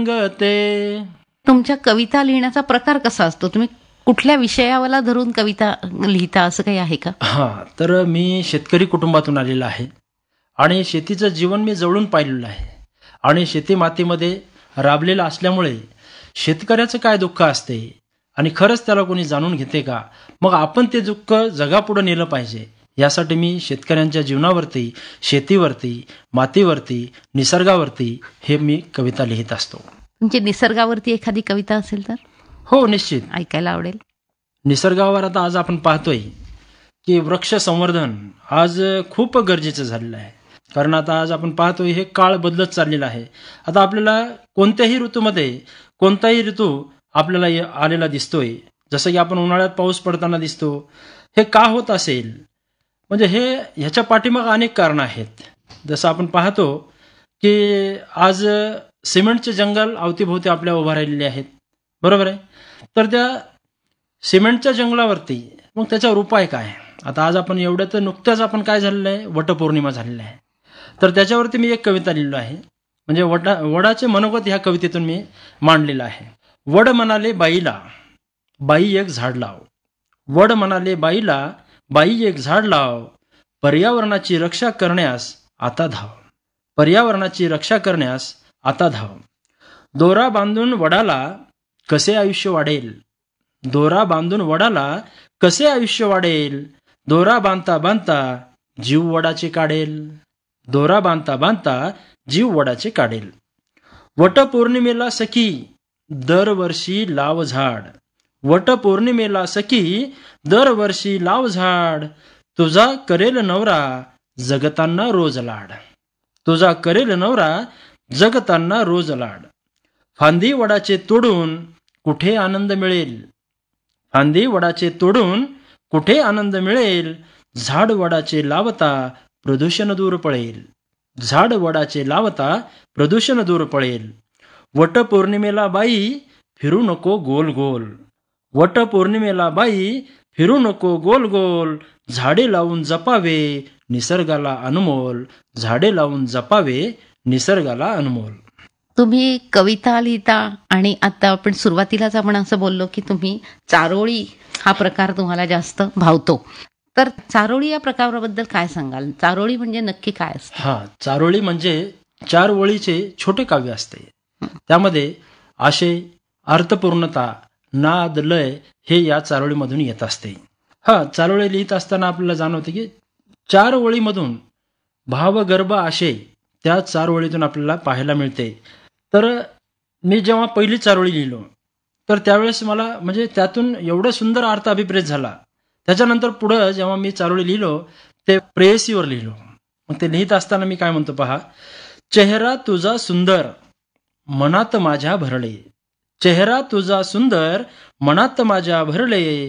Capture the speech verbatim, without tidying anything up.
गते. तुमच्या कविता लिहिण्याचा प्रकार कसा असतो? तुम्ही कुठल्या विषयाला धरून कविता लिहिता, असं काही आहे का? हां, तर मी शेतकरी कुटुंबातून आलेला आहे आणि शेतीचं जीवन मी जवळून पाहिलेलं आहे आणि शेती मातीमध्ये राबलेलं असल्यामुळे शेतकऱ्याचं काय दुःख असते आणि खरंच त्याला कोणी जाणून घेते का? मग आपण ते दुःख जगापुढं नेलं पाहिजे, यासाठी मी शेतकऱ्यांच्या जीवनावरती, शेतीवरती, मातीवरती, निसर्गावरती हे मी कविता लिहित असतो. म्हणजे निसर्गावरती एखादी कविता असेल तर हो, निश्चित. ऐकायला आवडेल. निसर्गावर आता आज आपण पाहतोय की वृक्ष संवर्धन आज खूप गरजेचं झालेलं आहे. कारण आता आज आपण पाहतोय हे काळ बदलत चाललेला आहे. आता आपल्याला कोणत्याही ऋतूमध्ये कोणताही ऋतू आपल्याला ये- आलेला दिसतोय. जसं की आपण उन्हाळ्यात पाऊस पडताना दिसतो. हे का होत असेल? म्हणजे हे ह्याच्या पाठीमागे अनेक कारणं आहेत. जसं आपण पाहतो की आज सिमेंटचे जंगल अवतीभोवती आपल्या उभा राहिलेले आहेत, बरोबर आहे. तर त्या सिमेंटच्या जंगलावरती मग त्याच्यावर उपाय काय? आता आज आपण एवढं तर नुकत्याच आपण काय झालेलं आहे, वटपौर्णिमा झालेली आहे. तर त्याच्यावरती मी एक कविता लिहिलो आहे. म्हणजे वडा वडाचे मनोगत ह्या कवितेतून मी मांडलेलं आहे. वड म्हणाले बाईला, बाई एक झाड लाव. वड म्हणाले बाईला, बाई एक झाड लाव. पर्यावरणाची रक्षा करण्यास आता धाव. पर्यावरणाची रक्षा करण्यास आता धाव. दोरा बांधून वडाला कसे आयुष्य वाढेल. दोरा बांधून वडाला कसे आयुष्य वाढेल. दोरा बांधता बांधता जीव वडाचे काढेल. दोरा बांधता बांधता जीव वडाचे काढेल. वटपौर्णिमेला सखी दरवर्षी लाव झाड. वटपौर्णिमेला सखी दरवर्षी लाव झाड. तुझा करेल नवरा जगताना रोज लाड. तुझा करेल नवरा जगताना रोज लाड. फांदी वडाचे तोडून कुठे आनंद मिळेल. फांदी वडाचे तोडून कुठे आनंद मिळेल. झाड वडाचे लावता प्रदूषण दूर पळेल. झाड वडाचे लावता प्रदूषण दूर पळेल. वटपौर्णिमेला बाई फिरू नको गोल गोल. वटपौर्णिमेला बाई फिरू नको गोल गोल. झाडे लावून जपावे निसर्गाला अनमोल. झाडे लावून जपावे निसर्गाला अनमोल. तुम्ही कविता लिहिता आणि आता आपण सुरुवातीलाच आपण असं बोललो की तुम्ही चारोळी हा प्रकार तुम्हाला जास्त भावतो. तर चारोळी या प्रकाराबद्दल काय सांगाल? चारोळी म्हणजे नक्की काय असतं? हा, चारोळी म्हणजे चार ओळीचे छोटे काव्य असते. त्यामध्ये आशय, अर्थपूर्णता, नाद, लय हे या चारोळीमधून येत असते. हा, चारोळी लिहित असताना आपल्याला जाणवते की चार ओळीमधून भावगर्भ आशय त्या चार ओळीतून आपल्याला पाहायला मिळते. तर मी जेव्हा पहिली चारोळी लिहिलो तर त्यावेळेस मला म्हणजे त्यातून एवढं सुंदर अर्थ अभिप्रेत झाला. त्याच्यानंतर पुढं जेव्हा मी चारोळी लिहिलो ते प्रेयसीवर लिहिलो. मग ते लिहित असताना मी काय म्हणतो पहा. चेहरा तुझा सुंदर मनात माझ्या भरले. चेहरा तुझा सुंदर मनात माझ्या भरले.